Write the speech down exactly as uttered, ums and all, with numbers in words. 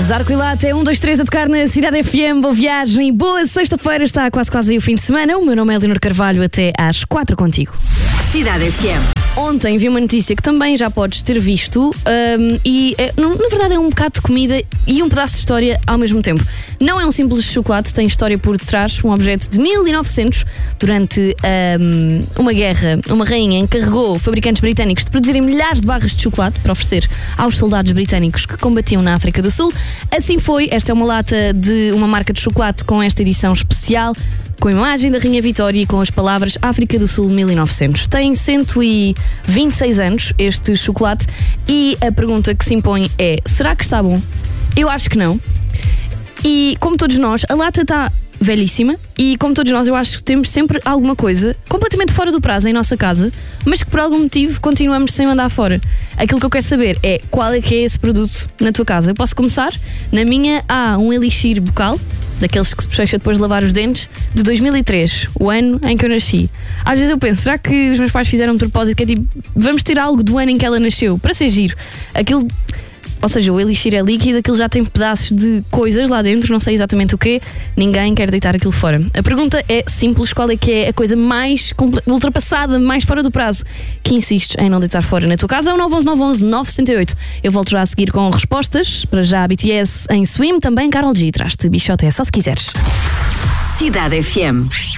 Zarco e Lata é um, dois, três a tocar na Cidade F M. Boa viagem, boa sexta-feira, está quase quase aí o fim de semana. O meu nome é Leonor Carvalho, até às quatro contigo. Cidade F M. Ontem vi uma notícia que também já podes ter visto um, e é, na verdade é um bocado de comida e um pedaço de história ao mesmo tempo. Não é um simples chocolate, tem história por detrás. Um objeto de mil e novecentos, durante um, uma guerra, uma rainha encarregou fabricantes britânicos de produzirem milhares de barras de chocolate para oferecer aos soldados britânicos que combatiam na África do Sul. Assim foi, esta é uma lata de uma marca de chocolate com esta edição especial, com a imagem da Rainha Vitória e com as palavras África do Sul mil e novecentos. Tem cento e vinte e seis anos este chocolate e a pergunta que se impõe é: será que está bom? Eu acho que não. E como todos nós, a lata está velhíssima e como todos nós eu acho que temos sempre alguma coisa completamente fora do prazo em nossa casa, mas que por algum motivo continuamos sem mandar fora. Aquilo que eu quero saber é qual é que é esse produto na tua casa. Eu posso começar? Na minha há um elixir bucal, daqueles que se bochecha depois de lavar os dentes, de dois mil e três, o ano em que eu nasci. Às vezes eu penso, será que os meus pais fizeram um propósito que é tipo, vamos ter algo do ano em que ela nasceu, para ser giro. Aquilo, ou seja, o elixir é líquido, aquilo já tem pedaços de coisas lá dentro, não sei exatamente o quê, ninguém quer deitar aquilo fora. A pergunta é simples: qual é que é a coisa mais ultrapassada, mais fora do prazo, que insistes em não deitar fora na tua casa? É o nove um um nove um um nove seis oito. Eu volto já a seguir com respostas. Para já, B T S em Swim, também Karol G, traz-te Bichote, é só se quiseres. Cidade F M.